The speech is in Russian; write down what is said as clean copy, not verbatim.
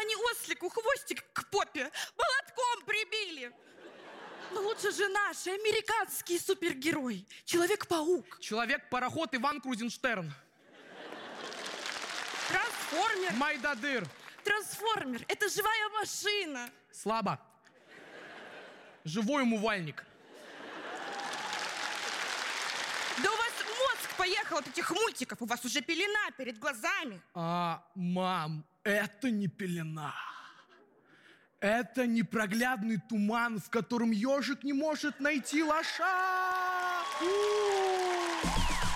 они ослику хвостик к попе молотком прибили. Но лучше же наши, американские супергерои. Человек-паук. Человек-пароход Иван Крузенштерн. Трансформер. Майдадыр. Трансформер. Это живая машина. Слабо. Живой умывальник. Да у вас мозг поехал от этих мультиков. У вас уже пелена перед глазами. Мам, это не пелена. Это непроглядный туман, в котором ежик не может найти лоша.